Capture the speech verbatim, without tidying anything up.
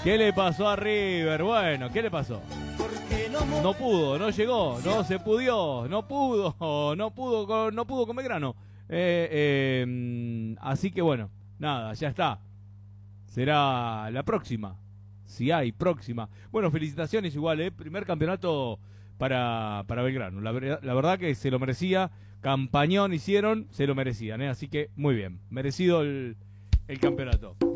¿Qué le pasó a River? Bueno, ¿qué le pasó? No pudo, no llegó, no se pudió, no pudo, no pudo, con- no pudo con Belgrano. Eh, eh, así que bueno, nada, ya está. Será la próxima. Si hay próxima. Bueno, felicitaciones igual, ¿eh? Primer campeonato para, para Belgrano. La, ver- la verdad que se lo merecía. Campañón hicieron, se lo merecían, ¿eh? Así que muy bien. Merecido el, el campeonato.